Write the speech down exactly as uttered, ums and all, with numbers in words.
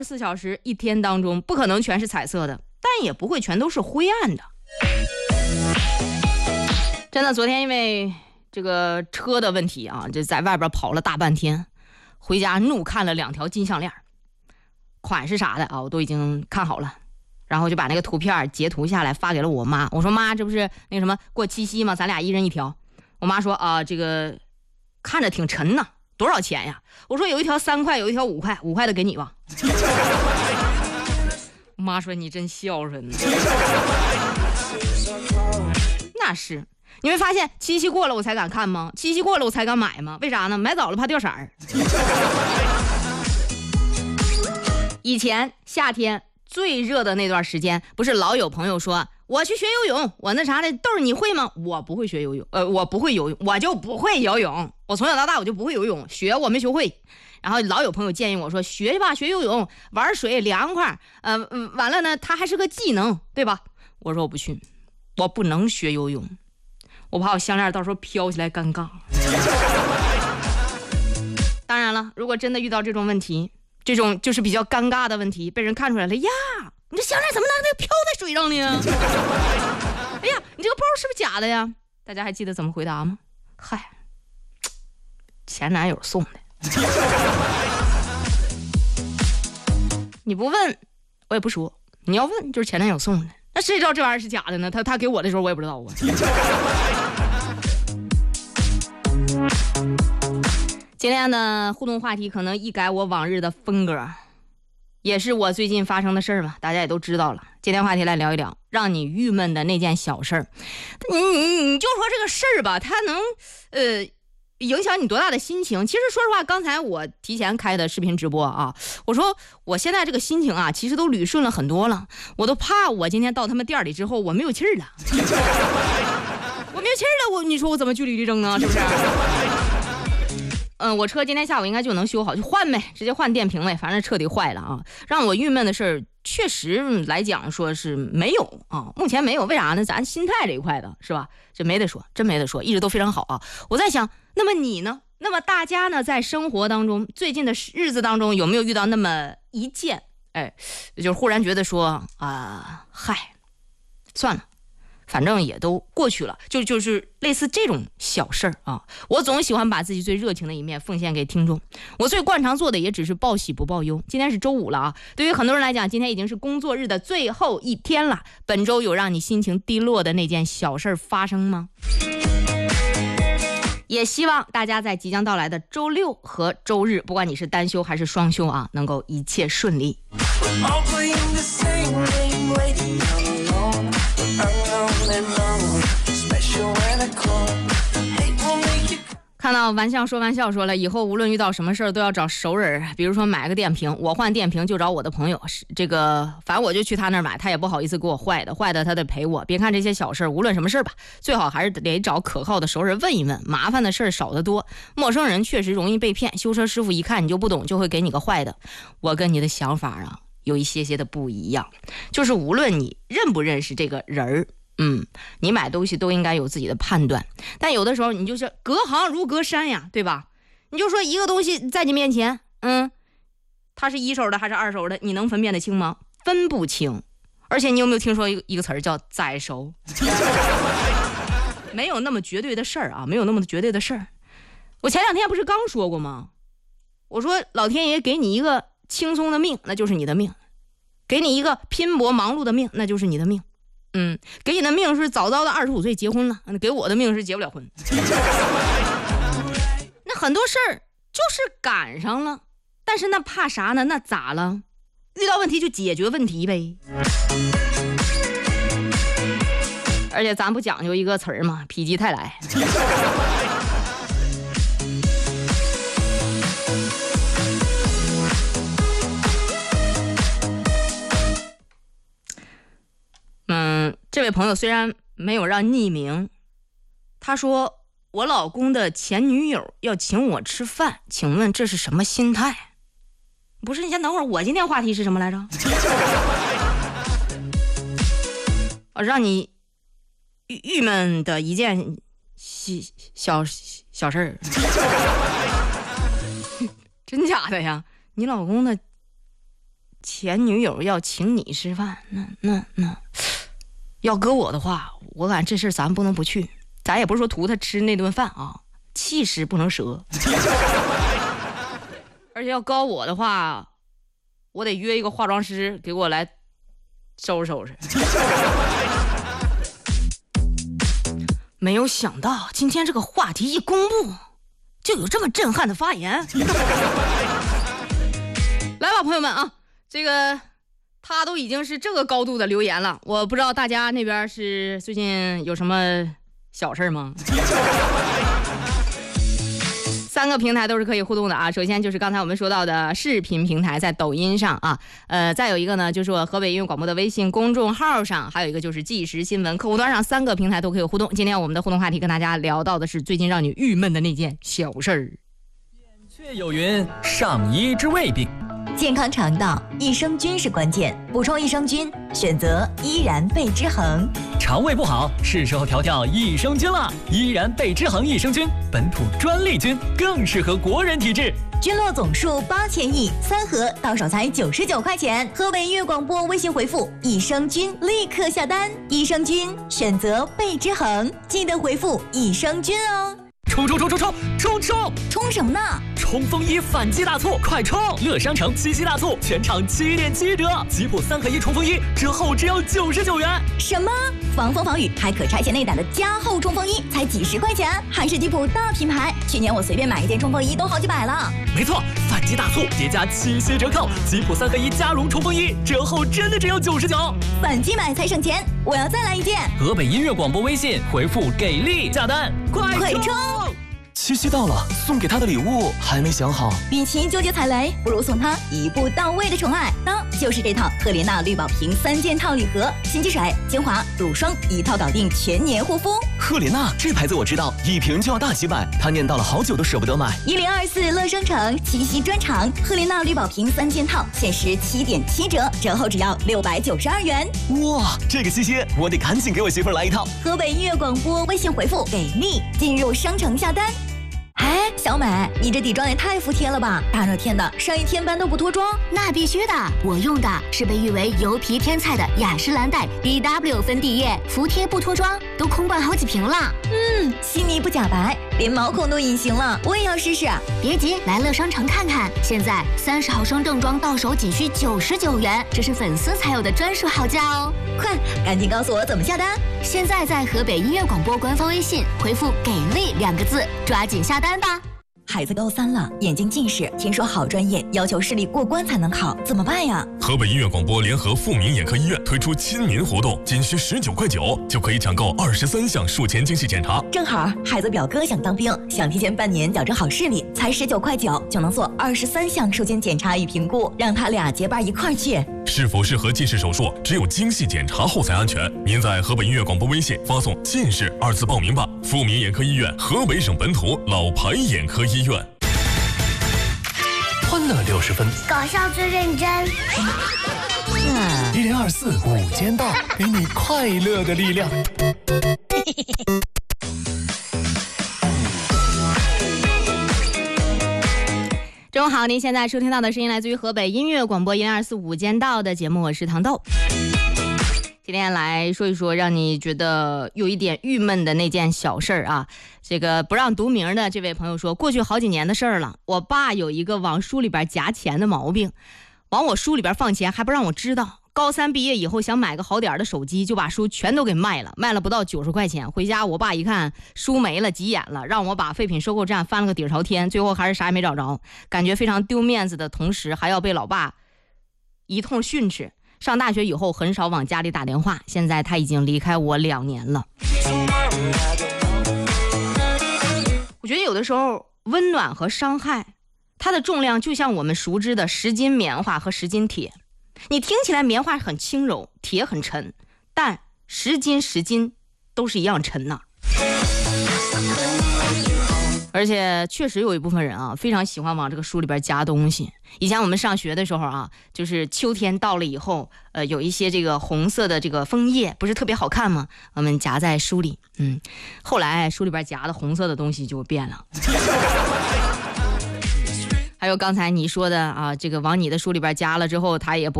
十四小时一天当中不可能全是彩色的，但也不会全都是灰暗的。真的，昨天因为这个车的问题啊，就在外边跑了大半天，回家怒看了两条金项链，款式啥的啊我都已经看好了，然后就把那个图片截图下来发给了我妈。我说妈，这不是那个什么过七夕吗？咱俩一人一条。我妈说啊，这个看着挺沉呐，多少钱呀？我说有一条三块，有一条五块，五块的给你吧。我妈说你真孝顺。那是，你会发现七夕过了我才敢看吗？七夕过了我才敢买吗？为啥呢？买早了怕掉色儿。以前夏天最热的那段时间，不是老有朋友说我去学游泳，我那啥的，豆儿你会吗？我不会学游泳，呃，我不会游泳，我就不会游泳，我从小到大我就不会游泳，学我没学会。然后老有朋友建议我说学吧，学游泳，玩水凉快，呃，完了呢，它还是个技能，对吧？我说我不去，我不能学游泳，我怕我项链到时候飘起来尴尬。当然了，如果真的遇到这种问题，这种就是比较尴尬的问题，被人看出来了呀，你这项链怎么能飘在水上呢？哎呀，你这个包是不是假的呀？大家还记得怎么回答吗？嗨，前男友送的。你不问我也不说，你要问就是前男友送的，那谁知道这玩意儿是假的呢？他他给我的时候我也不知道啊。今天的互动话题可能一改我往日的风格，也是我最近发生的事儿吧，大家也都知道了。今天话题来聊一聊让你郁闷的那件小事儿。你你你就说这个事儿吧，它能呃影响你多大的心情？其实说实话，刚才我提前开的视频直播啊，我说我现在这个心情啊，其实都捋顺了很多了，我都怕我今天到他们店里之后我没有气儿了。我没有气儿了，我你说我怎么据理力争呢？是不是？嗯，我车今天下午应该就能修好，就换呗，直接换电瓶呗，反正彻底坏了啊！让我郁闷的事儿，确实来讲说是没有啊，目前没有。为啥呢？咱心态这一块的是吧？这没得说，真没得说，一直都非常好啊。我在想，那么你呢？那么大家呢，在生活当中，最近的日子当中，有没有遇到那么一件，哎，就是忽然觉得说啊、呃，嗨，算了。反正也都过去了，就就是类似这种小事儿啊。我总喜欢把自己最热情的一面奉献给听众，我最惯常做的也只是报喜不报忧。今天是周五了啊，对于很多人来讲，今天已经是工作日的最后一天了。本周有让你心情低落的那件小事儿发生吗？也希望大家在即将到来的周六和周日，不管你是单休还是双休啊，能够一切顺利。看到玩笑说玩笑说了，以后无论遇到什么事儿都要找熟人，比如说买个电瓶，我换电瓶就找我的朋友，这个反正我就去他那儿买，他也不好意思给我坏的，坏的他得赔我。别看这些小事，无论什么事吧，最好还是得找可靠的熟人问一问，麻烦的事儿少得多。陌生人确实容易被骗，修车师傅一看你就不懂，就会给你个坏的。我跟你的想法啊有一些些的不一样，就是无论你认不认识这个人儿，嗯，你买东西都应该有自己的判断，但有的时候你就是隔行如隔山呀，对吧？你就说一个东西在你面前，嗯，它是一手的还是二手的，你能分辨得清吗？分不清。而且你有没有听说一个一个词儿叫宰熟？没有那么绝对的事儿啊，没有那么绝对的事儿。我前两天不是刚说过吗？我说老天爷给你一个轻松的命，那就是你的命；给你一个拼搏忙碌的命，那就是你的命。嗯，给你的命是早早的二十五岁结婚了，给我的命是结不了婚。那很多事儿就是赶上了，但是那怕啥呢？那咋了？遇到问题就解决问题呗。而且咱不讲究一个词儿嘛，否极泰来。嗯，这位朋友虽然没有让匿名，他说我老公的前女友要请我吃饭，请问这是什么心态？不是，你先等会儿，我今天话题是什么来着？我让你郁郁闷的一件小小小事儿。真假的呀？你老公的前女友要请你吃饭，那那那，要搁我的话，我感这事咱不能不去。咱也不是说图他吃那顿饭啊，气势不能折。而且要高我的话，我得约一个化妆师给我来收拾收拾。没有想到今天这个话题一公布，就有这么震撼的发言。来吧，朋友们啊，这个他都已经是这个高度的留言了，我不知道大家那边是最近有什么小事吗？三个平台都是可以互动的啊。首先就是刚才我们说到的视频平台，在抖音上啊，呃，再有一个呢就是我河北音乐广播的微信公众号上，还有一个就是即时新闻客户端上，三个平台都可以互动。今天我们的互动话题跟大家聊到的是最近让你郁闷的那件小事儿。 却有云，上医治未病。 健康肠道，益生菌是关键，补充益生菌，选择依然贝之恒。 肠胃不好，是时候调调益生菌了。依然贝之恒益生菌，本土专利菌，更适合国人体质。 菌落总数八千亿，三盒到手才九十九块钱。河北音乐广播微信回复益生菌，立刻下单。益生菌选择贝之恒，记得回复益生菌哦。 冲冲冲冲冲冲冲！ 冲什么呢？ 冲锋衣反击大促，快冲！乐商城七夕大促，全场七点七折，吉普三合一冲锋衣折后只要九十九元。 什么？防风防雨还可拆卸内胆的加厚冲锋衣，才几十块钱，还是吉普大品牌。去年我随便买一件冲锋衣都好几百了。 没错，反击大促叠加七夕折扣，吉普三合一加绒冲锋衣折后真的只要九十九。 反击买才省钱，我要再来一件。 河北音乐广播微信回复给力下单，快快冲！ 七夕到了，送给他的礼物还没想好。 与其纠结踩雷，不如送他一步到位的宠爱。那就是这套赫莲娜绿宝瓶三件套礼盒，新机水、精华、乳霜一套搞定，全年护肤。 赫莲娜这牌子我知道，一瓶就要大几百，他念叨了好久都舍不得买。 一零二四乐商城七夕专场，赫莲娜绿宝瓶三件套，限时七点七折，折后只要六百九十二元。 哇，这个七夕我得赶紧给我媳妇儿来一套。 河北音乐广播微信回复给力，进入商城下单。哎，小美，你这底妆也太服帖了吧！大热天的，上一天班都不脱妆？ 那必须的，我用的是被誉为油皮天菜的雅诗兰黛 B W 粉底液，服帖不脱妆，都空罐好几瓶了。 嗯，细腻不假白，连毛孔都隐形了，我也要试试。 别急，来乐商城看看，现在三十毫升正装到手仅需九十九元，这是粉丝才有的专属好价哦！ 快，赶紧告诉我怎么下单。 现在在河北音乐广播官方微信回复“给力”两个字，抓紧下单吧。 孩子高三了，眼睛近视，听说好专业要求视力过关才能考，怎么办呀？ 河北音乐广播联合富民眼科医院推出亲民活动，仅需十九块九就可以抢购二十三项术前精细检查。 正好孩子表哥想当兵，想提前半年矫正好视力，才十九块九就能做二十三项术前检查与评估，让他俩结伴一块儿去。 是否适合近视手术，只有精细检查后才安全。您在河北音乐广播微信发送“近视”二字报名吧。富民眼科医院，河北省本土老牌眼科医院。 欢乐六十分， 搞笑最认真。 一零二四午间到，给你快乐的力量。 中午好，您现在收听到的声音来自于河北音乐广播一零二四午间到的节目，我是糖豆。今天来说一说让你觉得有一点郁闷的那件小事儿啊。这个不让读名的这位朋友说，过去好几年的事儿了，我爸有一个往书里边夹钱的毛病，往我书里边放钱还不让我知道。高三毕业以后想买个好点的手机，就把书全都给卖了，卖了不到九十块钱。回家我爸一看书没了，急眼了，让我把废品收购站翻了个底朝天，最后还是啥也没找着，感觉非常丢面子的同时还要被老爸一通训斥。上大学以后很少往家里打电话，现在他已经离开我两年了。我觉得有的时候温暖和伤害，它的重量就像我们熟知的十斤棉花和十斤铁。你听起来棉花很轻柔，铁很沉，但十斤十斤都是一样沉呐。而且确实有一部分人啊，非常喜欢往这个书里边加东西。以前我们上学的时候啊，就是秋天到了以后，呃，有一些这个红色的这个枫叶，不是特别好看吗？我们夹在书里，嗯，后来书里边夹的红色的东西就变了。 还有刚才你说的啊，这个往你的书里边加了之后，他也不